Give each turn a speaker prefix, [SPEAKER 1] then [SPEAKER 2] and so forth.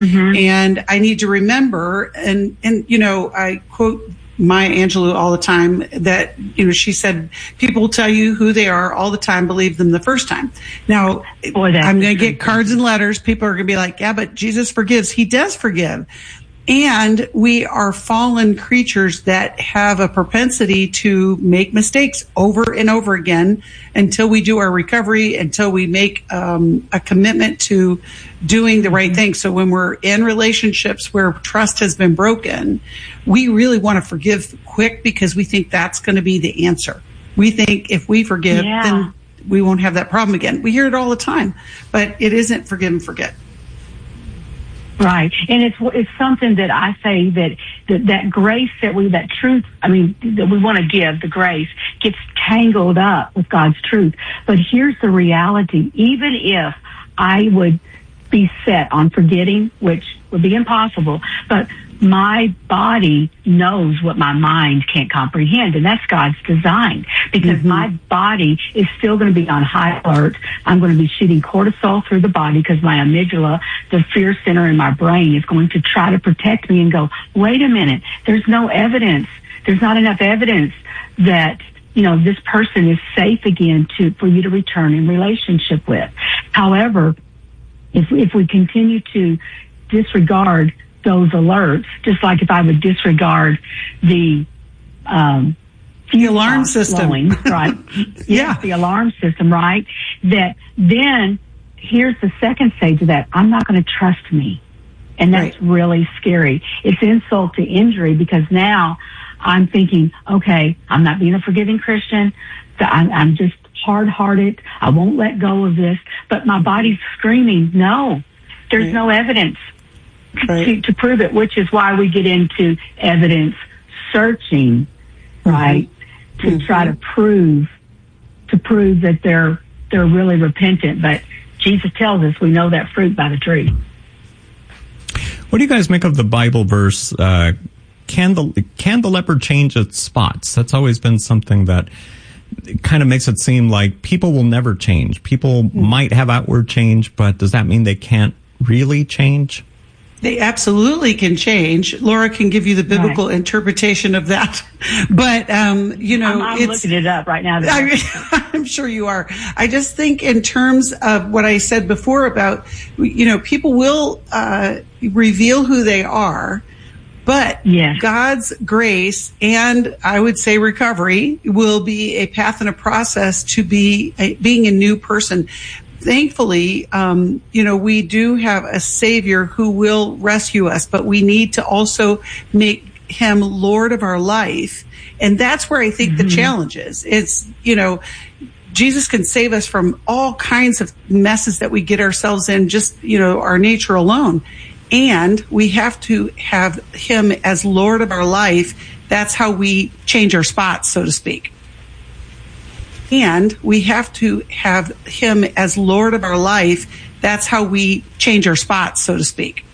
[SPEAKER 1] And I need to remember, and I quote Maya Angelou all the time that, she said, people will tell you who they are all the time, believe them the first time. Now, I'm going to get cards and letters. People are going to be like, yeah, but Jesus forgives. He does forgive. And we are fallen creatures that have a propensity to make mistakes over and over again until we do our recovery, until we make a commitment to doing the right thing. So when we're in relationships where trust has been broken, we really want to forgive quick because we think that's going to be the answer. We think if we forgive, then we won't have that problem again. We hear it all the time, but it isn't forgive and forget.
[SPEAKER 2] Right. And it's something that I say that grace that truth, that we want to give, the grace, gets tangled up with God's truth. But here's the reality. Even if I would be set on forgetting, which would be impossible, but my body knows what my mind can't comprehend, and that's God's design, because my body is still going to be on high alert. I'm going to be shooting cortisol through the body because my amygdala, the fear center in my brain, is going to try to protect me and go, wait a minute, there's no evidence. There's not enough evidence that this person is safe again for you to return in relationship with. However, if we continue to disregard those alerts, just like if I would disregard the
[SPEAKER 1] alarm system,
[SPEAKER 2] blowing, right? The alarm system, right? That then here's the second stage of that. I'm not going to trust me. And that's really scary. It's insult to injury, because now I'm thinking, okay, I'm not being a forgiving Christian. I'm just hard-hearted. I won't let go of this. But my body's screaming, no, there's no evidence to prove it, which is why we get into evidence searching, right? To try to prove that they're really repentant. But Jesus tells us we know that fruit by the tree.
[SPEAKER 3] What do you guys make of the Bible verse, can the leopard change its spots? That's always been something that kind of makes it seem like people will never change. People might have outward change, but does that mean they can't really change?
[SPEAKER 1] They absolutely can change. Laura can give you the biblical interpretation of that. But, I'm
[SPEAKER 2] looking it up right now.
[SPEAKER 1] I'm sure you are. I just think in terms of what I said before about, people will reveal who they are, but God's grace and I would say recovery will be a path and a process to being a new person. Thankfully, we do have a Savior who will rescue us, but we need to also make him Lord of our life. And that's where I think the challenge is. It's, Jesus can save us from all kinds of messes that we get ourselves in, just, our nature alone. And we have to have him as Lord of our life. That's how we change our spots, so to speak. And we have to have him as Lord of our life. That's how we change our spots, so to speak.